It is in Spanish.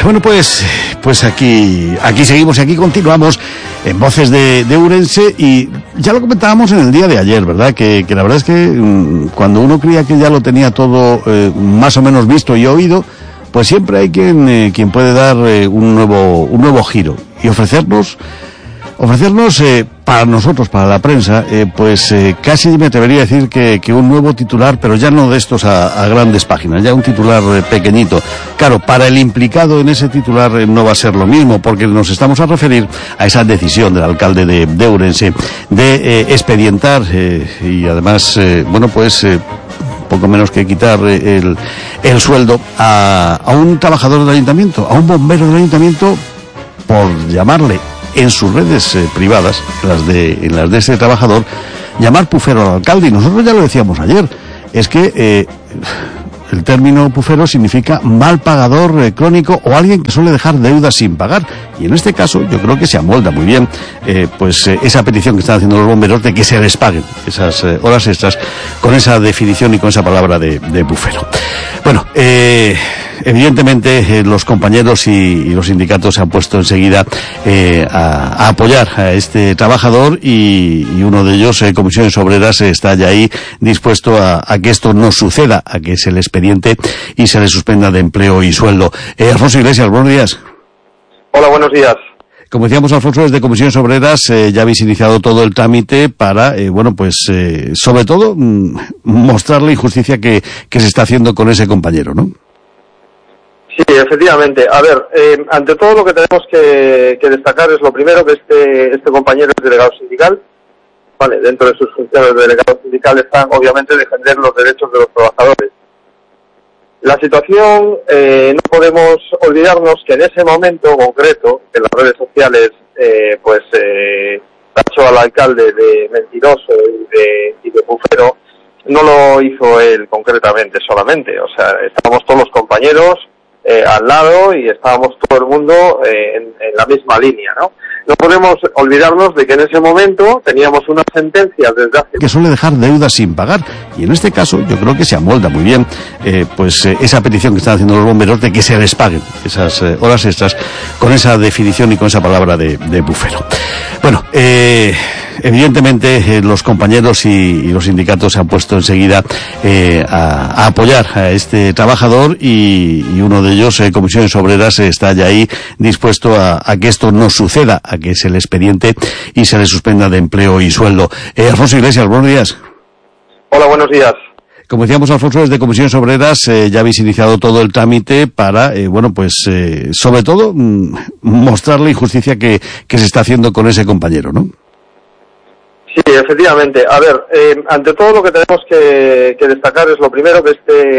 Bueno, pues aquí seguimos y aquí continuamos en Voces de Ourense, y ya lo comentábamos en el día de ayer, ¿verdad? Que la verdad es que cuando uno creía que ya lo tenía todo más o menos visto y oído, pues siempre hay quien puede dar un nuevo giro y ofrecernos para nosotros, para la prensa, casi me atrevería a decir que un nuevo titular, pero ya no de estos a grandes páginas, ya un titular pequeñito. Claro, para el implicado en ese titular no va a ser lo mismo, porque nos estamos a referir a esa decisión del alcalde de Ourense de expedientar y además, poco menos que quitar el sueldo a un trabajador del ayuntamiento, a un bombero del ayuntamiento, por llamarle en sus redes privadas, en las de ese trabajador, llamar pufero al alcalde. Y nosotros ya lo decíamos ayer, es que el término pufero significa mal pagador crónico, o alguien que suele dejar deudas sin pagar. Y en este caso yo creo que se amolda muy bien esa petición que están haciendo los bomberos de que se les paguen esas horas extras, con esa definición y con esa palabra de pufero. Bueno, evidentemente los compañeros y los sindicatos se han puesto enseguida a apoyar a este trabajador, y uno de ellos, Comisiones Obreras, está ya ahí dispuesto a que esto no suceda, a que se le expediente y se le suspenda de empleo y sueldo. Alfonso Iglesias, buenos días. Hola, buenos días. Como decíamos, Alfonso, desde Comisiones Obreras ya habéis iniciado todo el trámite para, sobre todo, mostrar la injusticia que se está haciendo con ese compañero, ¿no? Sí, efectivamente. A ver, ante todo lo que tenemos que destacar es lo primero, que este compañero es delegado sindical. Vale, dentro de sus funciones de delegado sindical están, obviamente, defender los derechos de los trabajadores. La situación, no podemos olvidarnos que en ese momento concreto, en las redes sociales, tachó al alcalde de mentiroso y de pufero. No lo hizo él concretamente solamente, o sea, estábamos todos los compañeros al lado, y estábamos todo el mundo en la misma línea, ¿no? No podemos olvidarnos de que en ese momento teníamos unas sentencias desde hace... que suele dejar deudas sin pagar, y en este caso yo creo que se amolda muy bien esa petición que están haciendo los bomberos de que se les paguen esas horas extras, con esa definición y con esa palabra de bufero. Bueno, evidentemente los compañeros y los sindicatos se han puesto enseguida a apoyar a este trabajador, y uno de ellos, Comisiones Obreras, está ya ahí dispuesto a que esto no suceda, a que se le expediente y se le suspenda de empleo y sueldo. Alfonso Iglesias, buenos días. Hola, buenos días. Como decíamos, Alfonso, desde Comisiones Obreras ya habéis iniciado todo el trámite para, sobre todo, mostrar la injusticia que se está haciendo con ese compañero, ¿no? Sí, efectivamente. A ver, ante todo lo que tenemos que destacar es lo primero, que